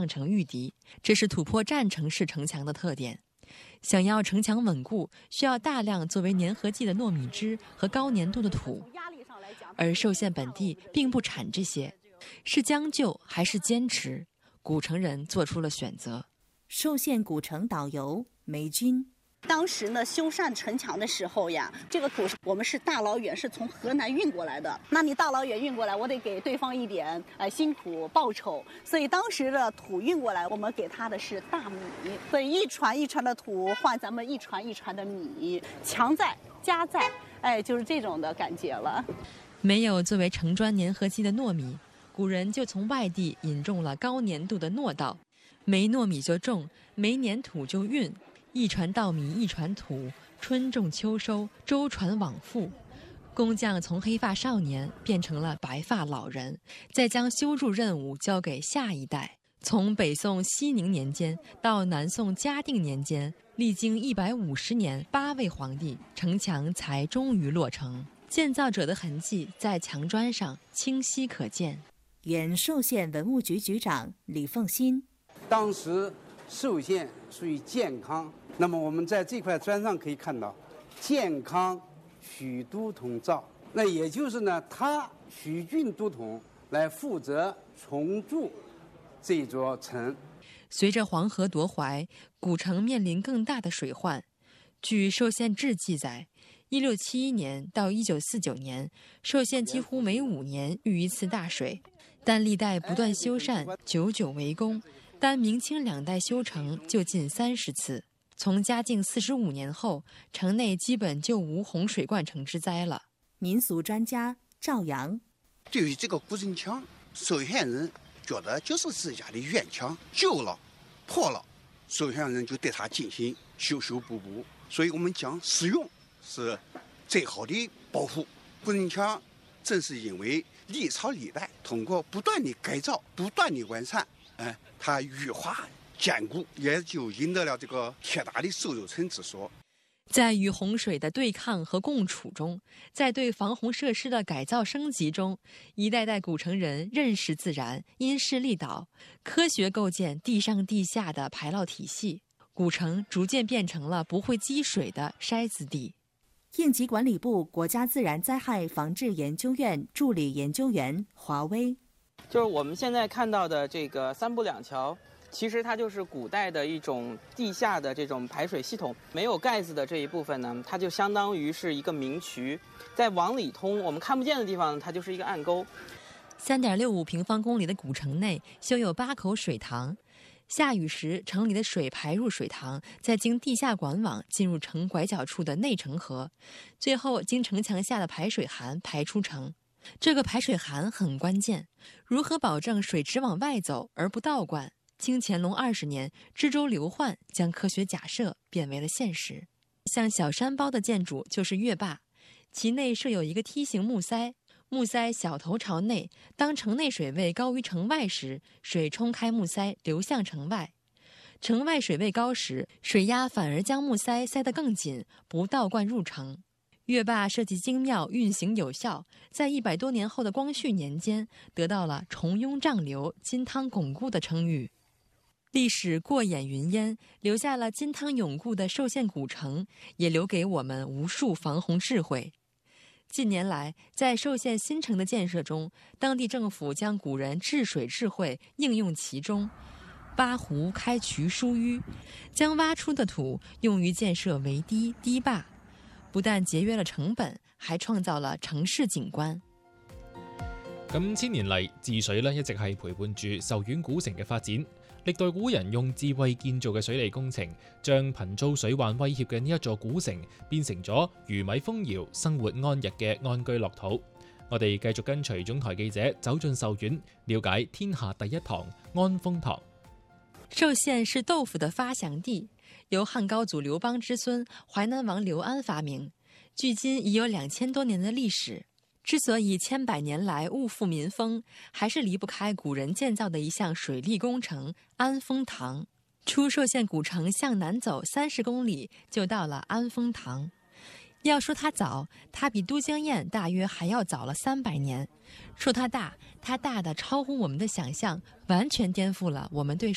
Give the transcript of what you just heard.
城御敌，这是突破战城式城墙的特点。想要城墙稳固，需要大量作为粘合剂的糯米汁和高粘度的土，而寿县本地并不产这些，是将就还是坚持？古城人做出了选择。 寿县古城导游梅军。 当时呢，修缮城墙的时候呀，这个土我们是大老远是从河南运过来的。那你大老远运过来，我得给对方一点辛苦报酬，所以当时的土运过来，我们给他的是大米，所以一船一船的土换咱们一船一船的米，强在加在，就是这种的感觉了。 没有作为城砖粘合剂的糯米，古人就从外地引种了高粘度的糯稻，没糯米就种，没粘土就运。一船稻米一船土，春种秋收，周传往复。工匠从黑发少年变成了白发老人，再将修筑任务交给下一代。从北宋熙宁年间到南宋嘉定年间，历经150年，8位皇帝，城墙才终于落成。建造者的痕迹在墙砖上清晰可见。 原寿县文物局局长李凤新， 当时寿县属于健康，那么我们在这块砖上可以看到健康许都统造，那也就是呢，他许俊都统来负责重筑这座城。 随着黄河夺淮，古城面临更大的水患。据寿县志记载，1671年到1949年，寿县几乎每5年遇一次大水，但历代不断修缮，久久为功。单明清2代修成就近30次。从嘉靖45年后，城内基本就无洪水灌城之灾了。 民俗专家赵阳， 对于这个古城墙，寿县人觉得就是自家的院墙，旧了、破了，寿县人就对它进行修修补补。所以我们讲使用是最好的保护。古城墙正是因为历朝历代通过不断的改造、不断的完善，它羽化坚固，也就赢得了这个铁打的寿州城之说。 在与洪水的对抗和共处中，在对防洪设施的改造升级中，一代代古城人认识自然，因势利导，科学构建地上地下的排涝体系，古城逐渐变成了不会积水的筛子地。 应急管理部国家自然灾害防治研究院助理研究员华威， 就是我们现在看到的这个3步2桥，其实它就是古代的一种地下的这种排水系统。没有盖子的这一部分呢，它就相当于是一个明渠，在往里通我们看不见的地方，它就是一个暗沟。 3.65平方公里的古城内修有8口水塘，下雨时城里的水排入水塘，再经地下管网进入城拐角处的内城河，最后经城墙下的排水涵排出城。这个排水涵很关键，如何保证水只往外走而不倒灌？清乾隆20年，知州刘焕将科学假设变为了现实。像小山包的建筑就是月坝，其内设有一个梯形木塞，木塞小头朝内，当城内水位高于城外时，水冲开木塞流向城外；城外水位高时，水压反而将木塞塞得更紧，不倒灌入城。月坝设计精妙，运行有效，在100多年后的光绪年间，得到了重庸丈流、金汤巩固的称誉。历史过眼云烟，留下了金汤永固的寿县古城，也留给我们无数防洪智慧。近年来，在寿县新城的建设中，当地政府将古人治水智慧应用其中，挖湖开渠疏淤，将挖出的土用于建设围堤、堤坝，不但節約了成本，還創造了城市景觀。 咁千年嚟，治水一直係陪伴住壽縣古城嘅發展。歷代古人用智慧建造嘅水利工程，將瀕遭水患威脅嘅呢一座古城，變成咗魚米豐饒、生活安逸嘅安居樂土。我哋繼續跟隨總台記者走進壽縣，了解天下第一堂安豐堂。 壽縣是豆腐的發祥地，由漢高祖劉邦之孫淮南王劉安發明，距今已有2000多年的歷史。之所以千百年來物阜民豐，還是離不開古人建造的一項水利工程安豐堂。出壽縣古城向南走30公里就到了安豐堂。要說它早，它比都江堰大約還要早了300年。說它大，它大的超乎我們的想象，完全顛覆了我們對